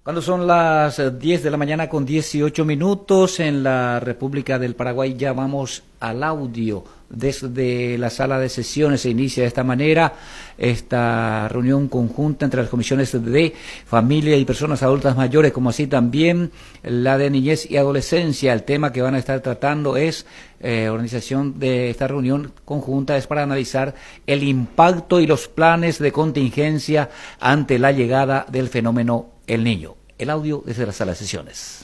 Cuando son las 10 de la mañana con 18 minutos en la República del Paraguay, ya vamos al audio. Desde la sala de sesiones se inicia de esta manera esta reunión conjunta entre las comisiones de familia y personas adultas mayores, como así también la de niñez y adolescencia. El tema que van a estar tratando es, organización de esta reunión conjunta es para analizar el impacto y los planes de contingencia ante la llegada del fenómeno El Niño. El audio desde la sala de sesiones.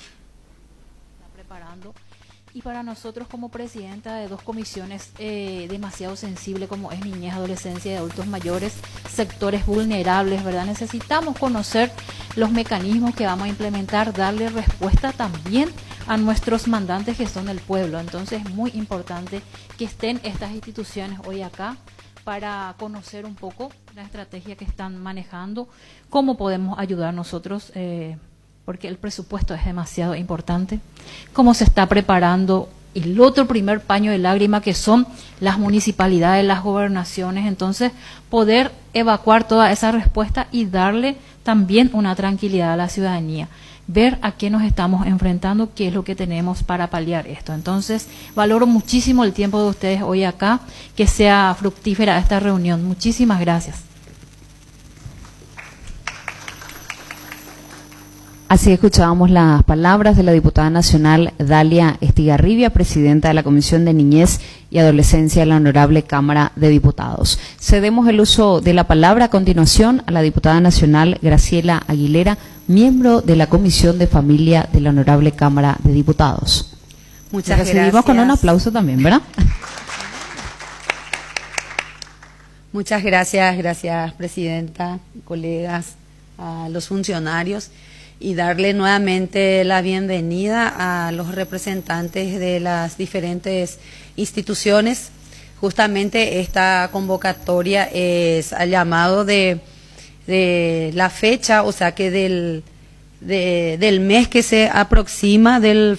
Y para nosotros como presidenta de dos comisiones demasiado sensibles como es niñez, adolescencia y adultos mayores, sectores vulnerables, ¿verdad? Necesitamos conocer los mecanismos que vamos a implementar, darle respuesta también a nuestros mandantes que son el pueblo. Entonces es muy importante que estén estas instituciones hoy acá para conocer un poco la estrategia que están manejando, cómo podemos ayudar nosotros, porque el presupuesto es demasiado importante, cómo se está preparando el otro primer paño de lágrima que son las municipalidades, las gobernaciones. Entonces poder evacuar toda esa respuesta y darle también una tranquilidad a la ciudadanía, ver a qué nos estamos enfrentando, qué es lo que tenemos para paliar esto. Entonces valoro muchísimo el tiempo de ustedes hoy acá, que sea fructífera esta reunión. Muchísimas gracias. Así escuchábamos las palabras de la diputada nacional Dalia Estigarribia, presidenta de la Comisión de Niñez y Adolescencia de la Honorable Cámara de Diputados. Cedemos el uso de la palabra a continuación a la diputada nacional Graciela Aguilera, miembro de la Comisión de Familia de la Honorable Cámara de Diputados. Muchas gracias. Recibimos con un aplauso también, ¿verdad? Muchas gracias, presidenta, colegas, a los funcionarios, y darle nuevamente la bienvenida a los representantes de las diferentes instituciones. Justamente esta convocatoria es al llamado de la fecha, o sea que del mes que se aproxima del